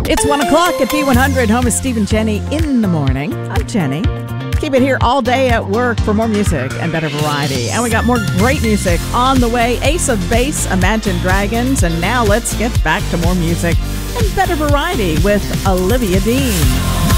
It's 1 o'clock at B100, home is Steve and Jenny in the morning. I'm Jenny. Keep it here all day at work for more music and better variety. And we got more great music on the way. Ace of Base, Imagine Dragons. And now let's get back to more music and better variety with Olivia Dean.